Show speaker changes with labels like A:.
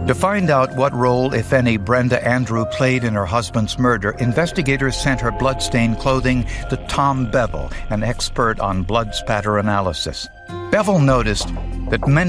A: To find out what role, if any, Brenda Andrew played in her husband's murder, investigators sent her bloodstained clothing to Tom Bevel, an expert on blood spatter analysis. Bevel noticed that many